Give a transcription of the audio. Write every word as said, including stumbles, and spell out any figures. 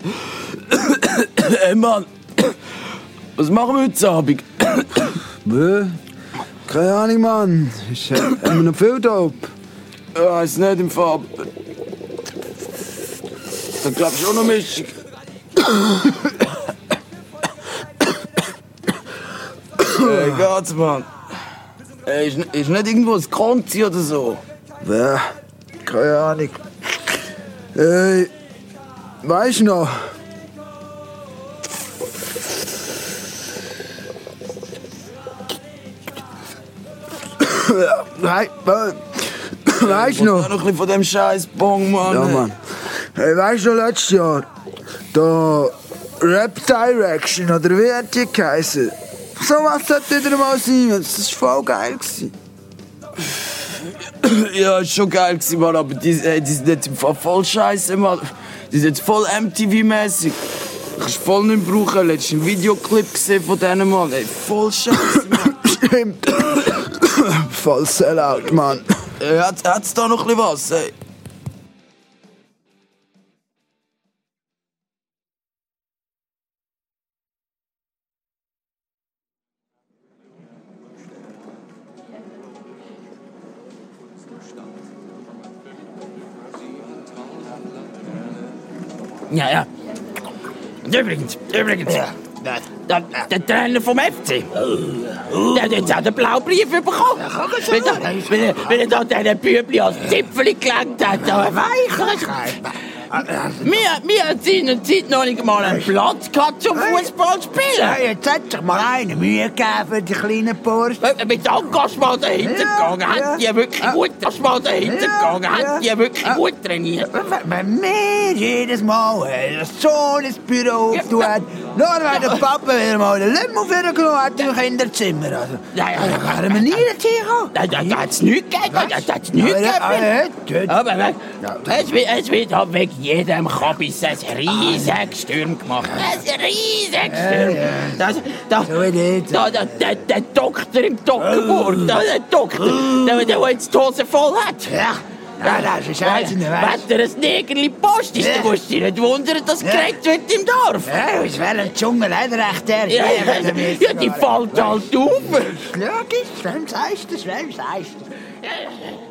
Ey, Mann. Was machen wir heute Abend? Bö? Keine Ahnung, Mann. Ist äh, haben wir noch viel da? Ja, ist nicht im Farb. Da glaub ich auch noch Mischung. Ey, geht's, Mann? Ey, ist, ist nicht irgendwo ein Konzi oder so? Bö? Keine Ahnung. Ey, weißt du noch? Hey, weißt du noch? noch ein bisschen von dem scheiß Bong, Mann. Ja, Mann. Hey, weißt du noch, letztes Jahr? Da Rap Direction, oder wie hat die geheißen? So was sollte wieder mal sein. Das war voll geil. Ja, ist schon geil gewesen, Mann, aber die, ey, die sind jetzt im Fall voll scheiße, Mann. Die sind jetzt voll M T V-mäßig. Kannst voll nicht brauchen. Letztens einen Videoclip gesehen von denen, Mann. Ey, voll scheiße, Mann. Stimmt. Voll Sellout, Mann. Äh, hat, hat's da noch ein bisschen was, ey? Ja, ja. Übrigens, übrigens. Ja. Der, der Trainer vom F C. Der hat jetzt auch den blauen Brief bekommen. Ja, wenn, er, wenn, er, wenn er da diesen Bübli als Zipfel gelangt hat. Aber weich. Wir, wir haben seiner Zeit noch nicht mal einen Platz gehabt zum Fußball spielen. Hey, jetzt hat sich mal eine Mühe gegeben für die kleinen Burschen. Mit Engagement dahinter Ja, gegangen, ja. hat die wirklich Ja. gut Engagement dahinter Ja, gegangen, hat ja. die wirklich Ja. gut trainiert. Wenn wir jedes Mal äh, das Sohn ins Büro Ja. aufgetan hat, nur weil der Papa wieder mal den Lümmel vorgenommen hat im Kinderzimmer. Also, Ja, ja, ja. wären wir nie dorthin gekommen. Da, da, da hat es nichts gegeben, da, da hat es nichts Aber, gegeben. äh, äh, Aber weg, es, wird, es wird halt wegen jedem Kabis ein riesiges Sturm gemacht. Ein riesiges Sturm. Das, da, So wie das. da, da, der, der Doktor im Dockerburg, da, der Doktor, der, der, der jetzt die Hose voll hat. Ja. Ja, das ist Scheiße, Wenn weißt er ein Negerli Post ist, Ja. dann musst du dich nicht wundern, dass Ja. geredet wird im Dorf. Ja, es wäre ein Dschungel, leider recht der. Ja, ja, ja, die fällt halt auf. Logisch, wem sagst du das, wem sagst du das? Ja, ja.